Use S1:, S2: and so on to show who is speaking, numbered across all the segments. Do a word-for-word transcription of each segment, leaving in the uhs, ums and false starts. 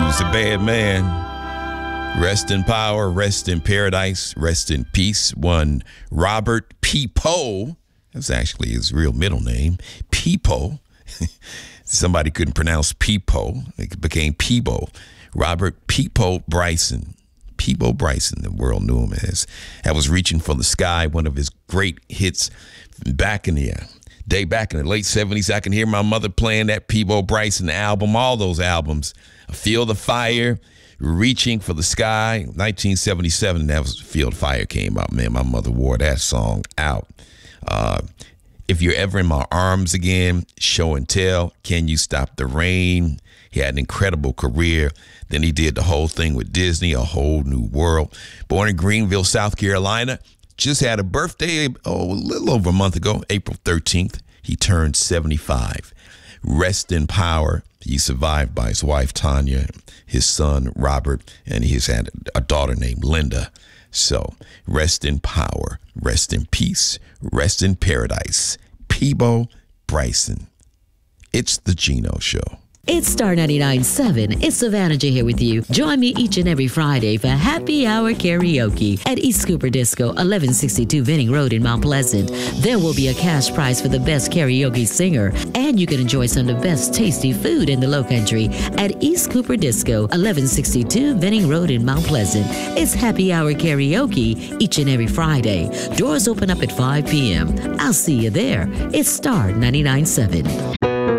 S1: was a bad man. Rest in power, rest in paradise, rest in peace. One Robert Peepo. That's actually his real middle name, Peepo. Somebody couldn't pronounce Peepo. It became Peebo. Robert Peepo Bryson. Peebo Bryson, the world knew him as. That was Reaching for the Sky, one of his great hits back in the uh, day, back in the late seventies. I can hear my mother playing that Peebo Bryson album, all those albums. Feel the Fire, Reaching for the Sky. nineteen seventy-seven, that was Feel the Fire came out. Man, my mother wore that song out. Uh, If You're Ever in My Arms Again, Show and Tell, Can You Stop the Rain? He had an incredible career. Then he did the whole thing with Disney, A Whole New World. Born in Greenville, South Carolina. Just had a birthday, oh, a little over a month ago, April thirteenth. He turned seventy-five. Rest in power. He's survived by his wife, Tanya, his son, Robert, and he's had a daughter named Linda. So rest in power, rest in peace, rest in paradise. Peebo Bryson. It's the Gino Show.
S2: It's Star ninety-nine point seven. It's Savannah J here with you. Join me each and every Friday for Happy Hour Karaoke at East Cooper Disco, eleven sixty-two Venning Road in Mount Pleasant. There will be a cash prize for the best karaoke singer, and you can enjoy some of the best tasty food in the Lowcountry at East Cooper Disco, eleven sixty-two Venning Road in Mount Pleasant. It's Happy Hour Karaoke each and every Friday. Doors open up at five p.m. I'll see you there. It's Star ninety-nine point seven.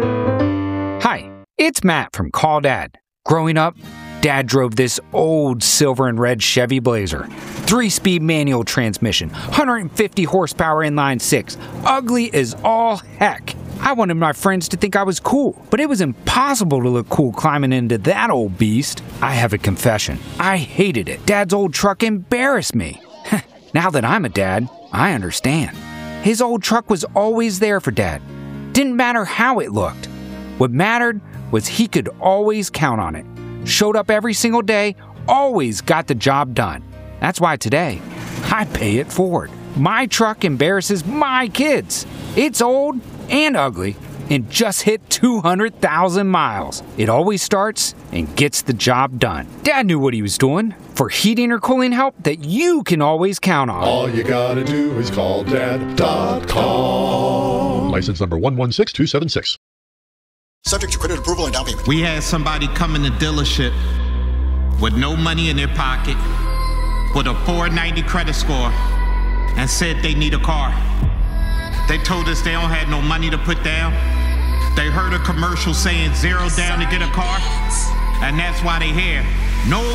S3: It's Matt from Call Dad. Growing up, Dad drove this old silver and red Chevy Blazer. Three-speed manual transmission, one hundred fifty horsepower inline six. Ugly as all heck. I wanted my friends to think I was cool, but it was impossible to look cool climbing into that old beast. I have a confession. I hated it. Dad's old truck embarrassed me. Now that I'm a dad, I understand. His old truck was always there for Dad. Didn't matter how it looked. What mattered was he could always count on it. Showed up every single day, always got the job done. That's why today, I pay it forward. My truck embarrasses my kids. It's old and ugly and just hit two hundred thousand miles. It always starts and gets the job done. Dad knew what he was doing. For heating or cooling help that you can always count on.
S4: All you gotta do is call dad dot com.
S5: License number one one six two seven six.
S6: Subject to credit approval and down payment.
S7: We had somebody come in the dealership with no money in their pocket, with a four ninety credit score, and said they need a car. They told us they don't have no money to put down. They heard a commercial saying zero down to get a car, and that's why they here. No